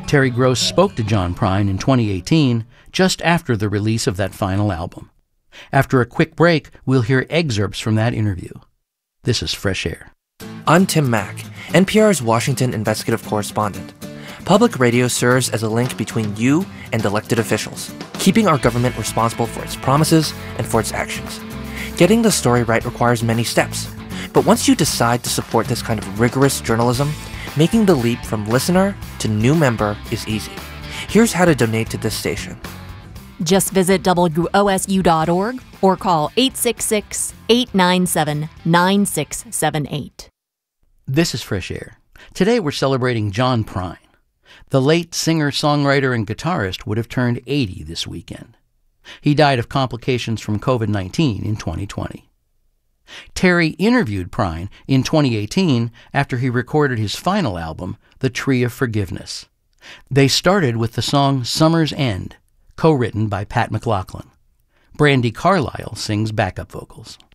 Terry Gross spoke to John Prine in 2018, just after the release of that final album. After a quick break, we'll hear excerpts from that interview. This is Fresh Air. I'm Tim Mack, NPR's Washington investigative correspondent. Public radio serves as a link between you and elected officials, keeping our government responsible for its promises and for its actions. Getting the story right requires many steps, but once you decide to support this kind of rigorous journalism, making the leap from listener to new member is easy. Here's how to donate to this station. Just visit WOSU.org or call 866-897-9678. This is Fresh Air. Today we're celebrating John Prine. The late singer, songwriter, and guitarist would have turned 80 this weekend. He died of complications from COVID-19 in 2020. Terry interviewed Prine in 2018 after he recorded his final album, The Tree of Forgiveness. They started with the song Summer's End, co-written by Pat McLaughlin. Brandi Carlile sings backup vocals.